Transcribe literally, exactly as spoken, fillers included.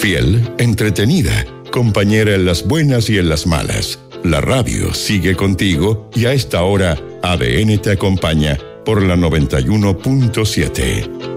Fiel, entretenida, compañera en las buenas y en las malas. La radio sigue contigo y a esta hora A D N te acompaña por la noventa y uno punto siete.